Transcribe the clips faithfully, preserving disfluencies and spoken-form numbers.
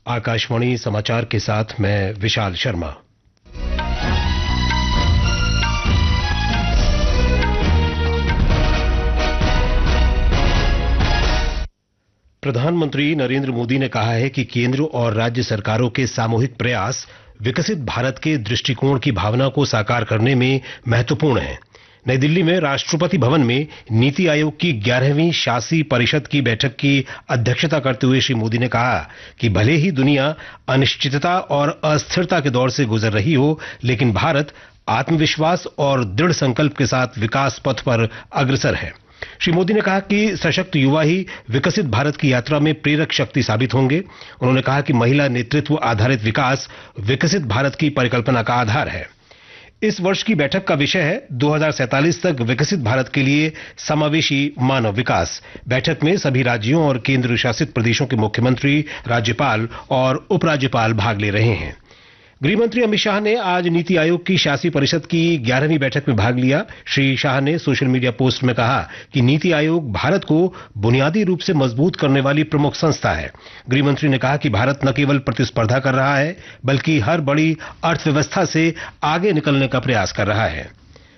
आकाशवाणी समाचार के साथ मैं विशाल शर्मा। प्रधानमंत्री नरेंद्र मोदी ने कहा है कि केंद्र और राज्य सरकारों के सामूहिक प्रयास विकसित भारत के दृष्टिकोण की भावना को साकार करने में महत्वपूर्ण हैं। नई दिल्ली में राष्ट्रपति भवन में नीति आयोग की ग्यारहवीं शासी परिषद की बैठक की अध्यक्षता करते हुए श्री मोदी ने कहा कि भले ही दुनिया अनिश्चितता और अस्थिरता के दौर से गुजर रही हो, लेकिन भारत आत्मविश्वास और दृढ़ संकल्प के साथ विकास पथ पर अग्रसर है। श्री मोदी ने कहा कि सशक्त युवा ही विकसित भारत की यात्रा में प्रेरक शक्ति साबित होंगे। उन्होंने कहा कि महिला नेतृत्व आधारित विकास विकसित भारत की परिकल्पना का आधार है। इस वर्ष की बैठक का विषय है दो हज़ार सैंतालीस तक विकसित भारत के लिए समावेशी मानव विकास। बैठक में सभी राज्यों और केंद्र शासित प्रदेशों के मुख्यमंत्री, राज्यपाल और उपराज्यपाल भाग ले रहे हैं। गृहमंत्री अमित शाह ने आज नीति आयोग की शासी परिषद की ग्यारहवीं बैठक में भाग लिया। श्री शाह ने सोशल मीडिया पोस्ट में कहा कि नीति आयोग भारत को बुनियादी रूप से मजबूत करने वाली प्रमुख संस्था है। गृहमंत्री ने कहा कि भारत न केवल प्रतिस्पर्धा कर रहा है, बल्कि हर बड़ी अर्थव्यवस्था से आगे निकलने का प्रयास कर रहा है।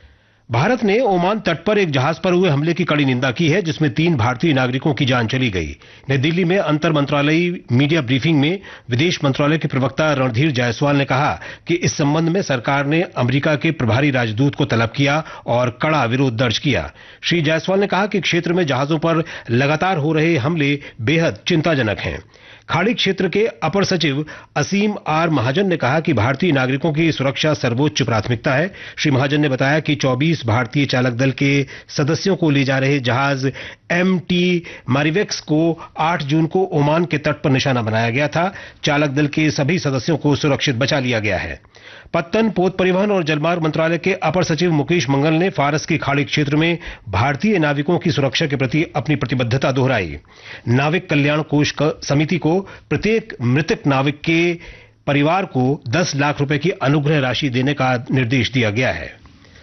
भारत ने ओमान तट पर एक जहाज पर हुए हमले की कड़ी निंदा की है, जिसमें तीन भारतीय नागरिकों की जान चली गई। नई दिल्ली में अंतर मंत्रालयी मीडिया ब्रीफिंग में विदेश मंत्रालय के प्रवक्ता रणधीर जायसवाल ने कहा कि इस संबंध में सरकार ने अमेरिका के प्रभारी राजदूत को तलब किया और कड़ा विरोध दर्ज किया। श्री जायसवाल ने कहा कि क्षेत्र में जहाजों पर लगातार हो रहे हमले बेहद चिंताजनक हैं। खाड़ी क्षेत्र के अपर सचिव असीम आर महाजन ने कहा कि भारतीय नागरिकों की सुरक्षा सर्वोच्च प्राथमिकता है। श्री महाजन ने बताया कि चौबीस भारतीय चालक दल के सदस्यों को ले जा रहे जहाज एम टी मारिवेक्स को आठ जून को ओमान के तट पर निशाना बनाया गया था। चालक दल के सभी सदस्यों को सुरक्षित बचा लिया गया है। पत्तन, पोत परिवहन और जलमार्ग मंत्रालय के अपर सचिव मुकेश मंगल ने फारस की खाड़ी क्षेत्र में भारतीय नाविकों की सुरक्षा के प्रति अपनी प्रतिबद्धता दोहराई। नाविक कल्याण कोष समिति को प्रत्येक मृतक नाविक के परिवार को दस लाख रुपए की अनुग्रह राशि देने का निर्देश दिया गया है।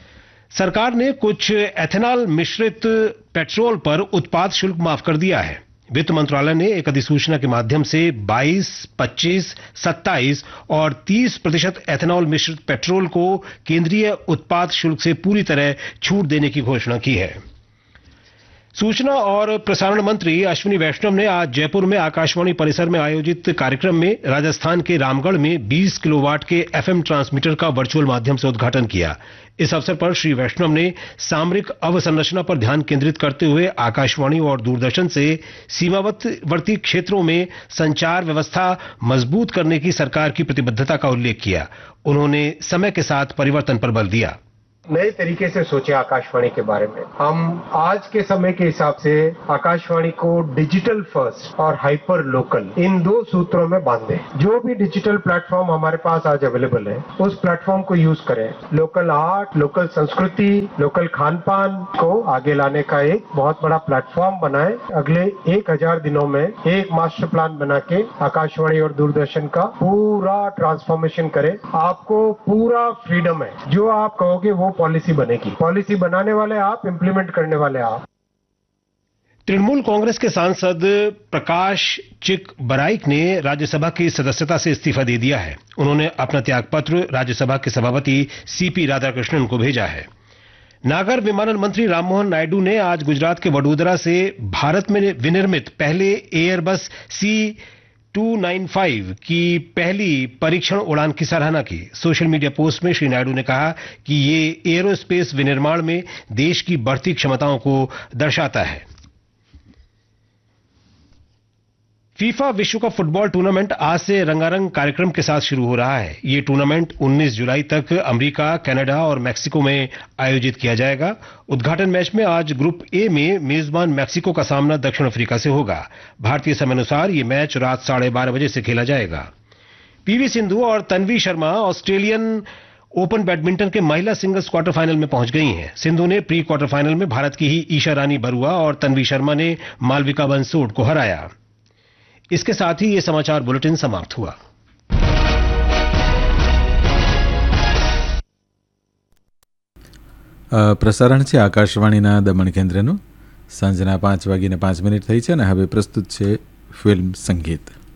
सरकार ने कुछ एथेनॉल मिश्रित पेट्रोल पर उत्पाद शुल्क माफ कर दिया है। वित्त मंत्रालय ने एक अधिसूचना के माध्यम से बाईस, पच्चीस, सत्ताईस और तीस प्रतिशत एथेनॉल मिश्रित पेट्रोल को केंद्रीय उत्पाद शुल्क से पूरी तरह छूट देने की घोषणा की है। सूचना और प्रसारण मंत्री अश्विनी वैष्णव ने आज जयपुर में आकाशवाणी परिसर में आयोजित कार्यक्रम में राजस्थान के रामगढ़ में बीस किलोवाट के एफएम ट्रांसमीटर का वर्चुअल माध्यम से उद्घाटन किया। इस अवसर पर श्री वैष्णव ने सामरिक अवसंरचना पर ध्यान केंद्रित करते हुए आकाशवाणी और दूरदर्शन से सीमावर्ती क्षेत्रों में संचार व्यवस्था मजबूत करने की सरकार की प्रतिबद्धता का उल्लेख किया। उन्होंने समय के साथ परिवर्तन पर बल दिया। नए तरीके से सोचे आकाशवाणी के बारे में। हम आज के समय के हिसाब से आकाशवाणी को डिजिटल फर्स्ट और हाइपर लोकल इन दो सूत्रों में बांधे। जो भी डिजिटल प्लेटफॉर्म हमारे पास आज अवेलेबल है, उस प्लेटफॉर्म को यूज करें। लोकल आर्ट, लोकल संस्कृति, लोकल खान पान को आगे लाने का एक बहुत बड़ा प्लेटफॉर्म बनाए। अगले एक हजार दिनों में एक मास्टर प्लान बना के आकाशवाणी और दूरदर्शन का पूरा ट्रांसफॉर्मेशन करें। आपको पूरा फ्रीडम है। जो आप कहोगे वो पॉलिसी बनेगी। पॉलिसी बनाने वाले आप, इंप्लीमेंट करने वाले आप। तृणमूल कांग्रेस के सांसद प्रकाश चिक बराइक ने राज्यसभा की सदस्यता से इस्तीफा दे दिया है। उन्होंने अपना त्यागपत्र राज्यसभा के सभापति सीपी राधाकृष्णन को भेजा है। नागर विमानन मंत्री राममोहन नायडू ने आज गुजरात के वडोदरा से भारत में विनिर्मित पहले Airbus C to nine five की पहली परीक्षण उड़ान की सराहना की। सोशल मीडिया पोस्ट में श्री नायडू ने कहा कि ये एरोस्पेस विनिर्माण में देश की बढ़ती क्षमताओं को दर्शाता है। फीफा विश्व कप फुटबॉल टूर्नामेंट आज से रंगारंग कार्यक्रम के साथ शुरू हो रहा है। ये टूर्नामेंट उन्नीस जुलाई तक अमेरिका, कनाडा और मैक्सिको में आयोजित किया जाएगा। उद्घाटन मैच में आज ग्रुप ए में मेजबान मैक्सिको का सामना दक्षिण अफ्रीका से होगा। भारतीय समय अनुसार ये मैच रात साढ़े बारह बजे से खेला जाएगा। पीवी सिंधु और Tanvi Sharma Australian open badminton के महिला सिंगल्स क्वार्टर फाइनल में पहुंच गई हैं। सिंधु ने प्री क्वार्टर फाइनल में भारत की ही ईशा रानी बरुआ और तन्वी शर्मा ने मालविका बंसोड को हराया। इसके साथ ही ये समाचार बुलेटिन समाप्त हुआ। પ્રસારણ છે આકાશવાણીના દમણ કેન્દ્રનું. સાંજના પાંચ વાગીને પાંચ મિનિટ થઈ છે અને હવે પ્રસ્તુત છે ફિલ્મ સંગીત.